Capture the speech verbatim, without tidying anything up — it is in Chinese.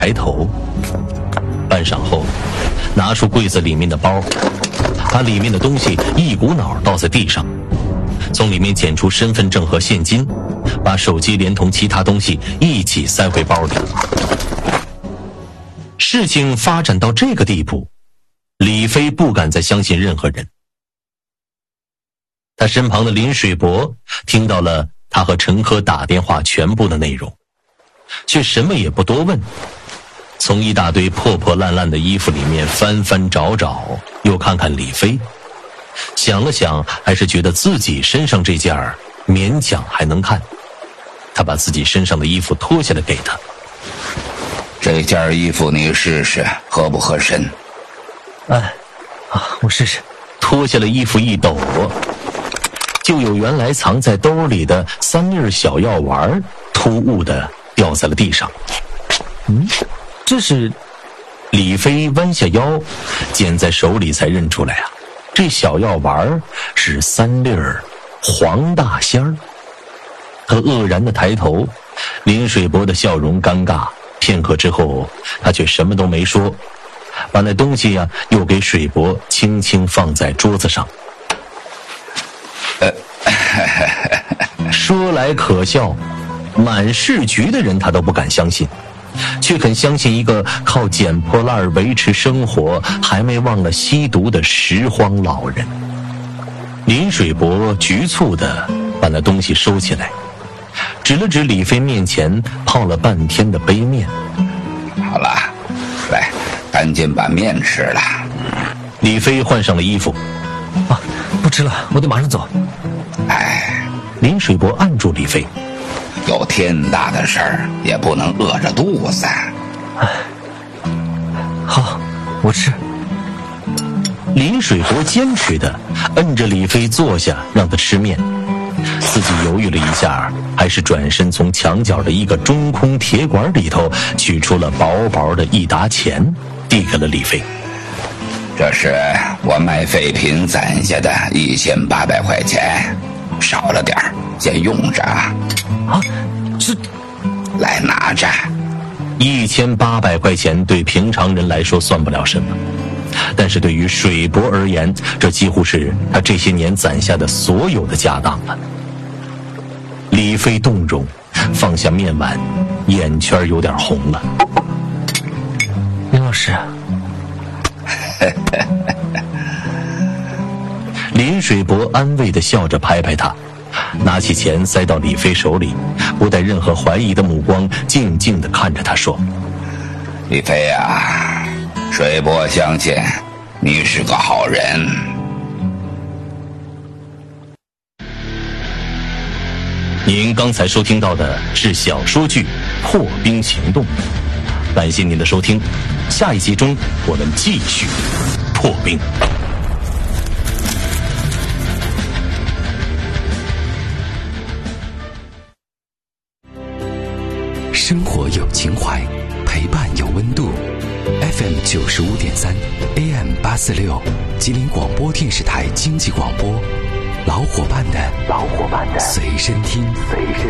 抬头，半晌后拿出柜子里面的包，把里面的东西一股脑倒在地上，从里面捡出身份证和现金，把手机连同其他东西一起塞回包里。事情发展到这个地步，李飞不敢再相信任何人。他身旁的林水伯听到了他和陈科打电话全部的内容，却什么也不多问，从一大堆破破烂烂的衣服里面翻翻找找，又看看李飞，想了想，还是觉得自己身上这件儿勉强还能看。他把自己身上的衣服脱下来给他， 这件衣服你试试合不合身？ 哎，啊，我试试。脱下了衣服一抖，就有原来藏在兜里的三粒小药丸突兀的掉在了地上。嗯，这是……李飞弯下腰，捡在手里才认出来啊，这小药丸是三粒黄大仙儿。他愕然的抬头，林水伯的笑容尴尬，片刻之后，他却什么都没说，把那东西呀、啊、又给水伯轻轻放在桌子上。说来可笑，满市局的人他都不敢相信，却肯相信一个靠捡破烂维持生活，还没忘了吸毒的拾荒老人。林水伯局促地把那东西收起来，指了指李飞面前泡了半天的杯面。 好了，来，赶紧把面吃了。 李飞换上了衣服。啊，不吃了，我得马上走。 哎， 林水伯按住李飞。 有天大的事儿，也不能饿着肚子。 哎，好，我吃。林水伯坚持的摁着李飞坐下，让他吃面。自己犹豫了一下，还是转身从墙角的一个中空铁管里头取出了薄薄的一沓钱，递给了李飞。 这是我卖废品攒下的一千八百块钱，少了点儿，先用着啊。 啊，这， 来拿着。 一千八百块钱对平常人来说算不了什么，但是对于水伯而言，这几乎是他这些年攒下的所有的家当了。李飞动容，放下面碗，眼圈有点红了。林老师。林水伯安慰地笑着拍拍他，拿起钱塞到李飞手里，不带任何怀疑的目光，静静地看着他说： 李飞啊，水伯相信你是个好人。 您刚才收听到的是小说剧《破冰行动》，感谢您的收听，下一集中我们继续破冰。 生活有情怀，陪伴有温度。F M 九十五点三 ，A M 八四六，吉林广播电视台经济广播，老伙伴的老伙伴的随身听，随身。